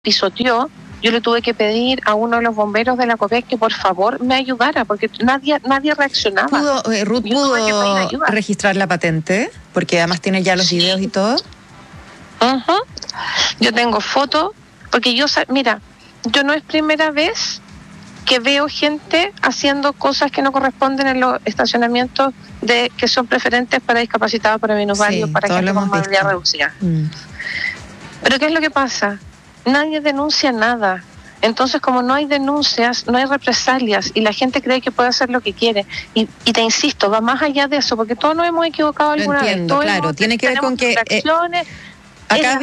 pisoteó, yo le tuve que pedir a uno de los bomberos de la COPEC que por favor me ayudara, porque nadie reaccionaba. Ruth pudo registrar la patente, porque además tiene ya los videos y todo. Uh-huh. Yo tengo fotos, porque mira, yo no es primera vez que veo gente haciendo cosas que no corresponden en los estacionamientos que son preferentes para discapacitados, para minusválidos, para gente con movilidad reducida. Pero ¿qué es lo que pasa? Nadie denuncia nada. Entonces, como no hay denuncias, no hay represalias y la gente cree que puede hacer lo que quiere. Y te insisto, va más allá de eso, porque todos nos hemos equivocado alguna vez. Claro, tiene que ver con que acá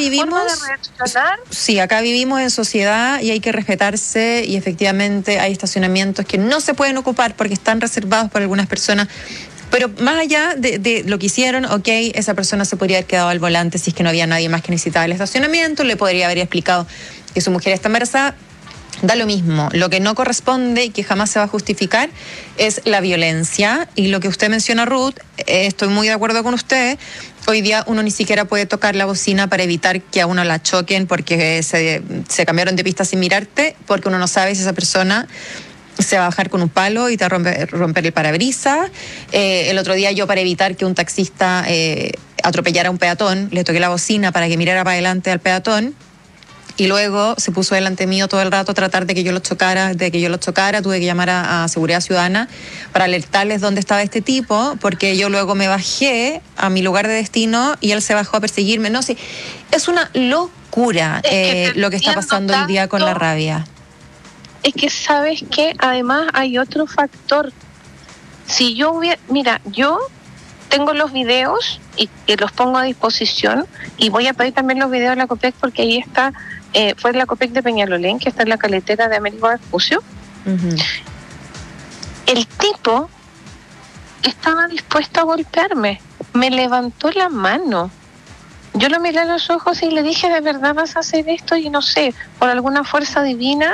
vivimos en sociedad y hay que respetarse, y efectivamente hay estacionamientos que no se pueden ocupar porque están reservados para algunas personas. Pero más allá de lo que hicieron, esa persona se podría haber quedado al volante si es que no había nadie más que necesitaba el estacionamiento, le podría haber explicado que su mujer está embarazada. Da lo mismo. Lo que no corresponde y que jamás se va a justificar es la violencia. Y lo que usted menciona, Ruth, estoy muy de acuerdo con usted. Hoy día uno ni siquiera puede tocar la bocina para evitar que a uno la choquen porque se cambiaron de pista sin mirarte, porque uno no sabe si esa persona se va a bajar con un palo y te va a romper el parabrisas. El otro día yo, para evitar que un taxista atropellara a un peatón, le toqué la bocina para que mirara para adelante al peatón. Y luego se puso delante mío todo el rato a tratar de que yo lo chocara. Tuve que llamar a Seguridad Ciudadana para alertarles dónde estaba este tipo, porque yo luego me bajé a mi lugar de destino y él se bajó a perseguirme. No, sí, es una locura lo que está pasando hoy día con la rabia. Es que, ¿sabes qué? Además hay otro factor. Si yo yo tengo los videos y los pongo a disposición, y voy a pedir también los videos de la COPEC, porque ahí está, fue la COPEC de Peñalolén, que está en la caletera de Américo Vespucio. Uh-huh. El tipo estaba dispuesto a golpearme, me levantó la mano. Yo lo miré a los ojos y le dije, ¿de verdad vas a hacer esto? Y no sé, por alguna fuerza divina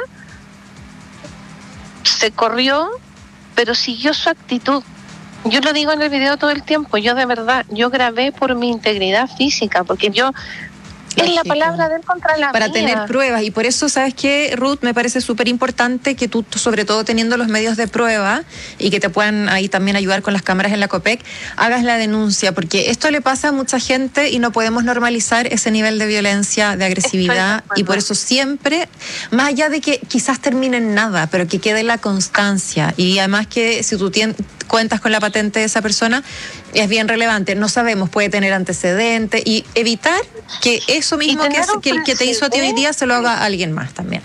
se corrió, pero siguió su actitud. Yo lo digo en el video todo el tiempo, yo de verdad, yo grabé por mi integridad física, porque es la palabra de él contra la para mía. Tener pruebas, y por eso, ¿sabes qué, Ruth? Me parece súper importante que tú, sobre todo teniendo los medios de prueba y que te puedan ahí también ayudar con las cámaras en la COPEC, hagas la denuncia, porque esto le pasa a mucha gente y no podemos normalizar ese nivel de violencia, de agresividad, y por eso siempre, más allá de que quizás termine en nada, pero que quede la constancia, y además que si tú cuentas con la patente de esa persona, es bien relevante. No sabemos, puede tener antecedentes, y evitar que eso mismo que te hizo a ti hoy día se lo haga a alguien más también.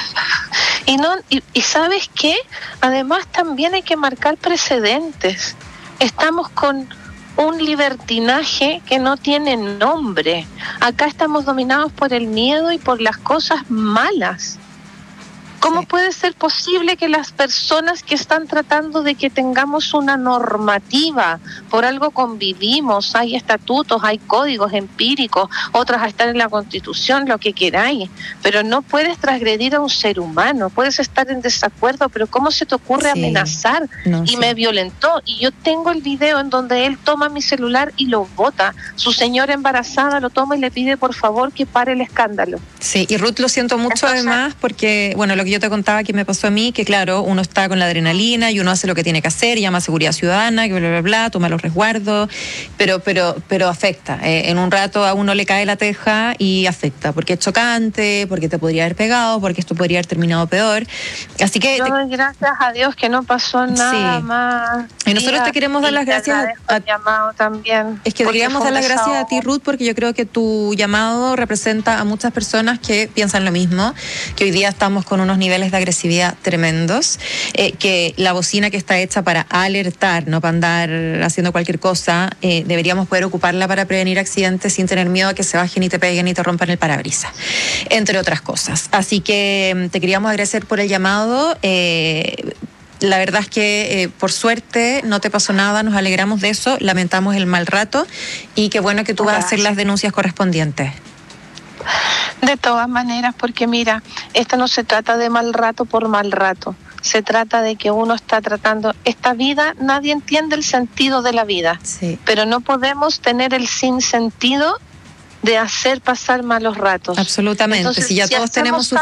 Y ¿sabes qué? Además también hay que marcar precedentes. Estamos con un libertinaje que no tiene nombre. Acá estamos dominados por el miedo y por las cosas malas. ¿Cómo puede ser posible que las personas que están tratando de que tengamos una normativa, por algo convivimos, hay estatutos, hay códigos empíricos, otras están en la Constitución, lo que queráis, pero no puedes transgredir a un ser humano, puedes estar en desacuerdo, pero ¿cómo se te ocurre amenazar? Me violentó, y yo tengo el video en donde él toma mi celular y lo bota. Su señora embarazada lo toma y le pide por favor que pare el escándalo. Sí, y Ruth, lo siento mucho. Entonces, además, porque, bueno, lo que yo te contaba que me pasó a mí, que claro, uno está con la adrenalina y uno hace lo que tiene que hacer, llama a Seguridad Ciudadana, que bla, bla, bla, toma los resguardos, pero afecta. En un rato a uno le cae la teja y afecta, porque es chocante, porque te podría haber pegado, porque esto podría haber terminado peor. Así que yo doy gracias a Dios que no pasó nada más. Y nosotros te queremos dar las gracias llamado también. Es que deberíamos dar las gracias a ti, Ruth, porque yo creo que tu llamado representa a muchas personas que piensan lo mismo, que hoy día estamos con unos niveles de agresividad tremendos, que la bocina que está hecha para alertar, no para andar haciendo cualquier cosa, deberíamos poder ocuparla para prevenir accidentes sin tener miedo a que se bajen y te peguen y te rompan el parabrisas, entre otras cosas. Así que te queríamos agradecer por el llamado. La verdad es que por suerte no te pasó nada, nos alegramos de eso, lamentamos el mal rato, y qué bueno que tú vas a hacer las denuncias correspondientes. De todas maneras, porque mira, esto no se trata de mal rato por mal rato, se trata de que uno está tratando esta vida. Nadie entiende el sentido de la vida, pero no podemos tener el sinsentido de hacer pasar malos ratos. Absolutamente. Entonces, si ya todos tenemos hacemos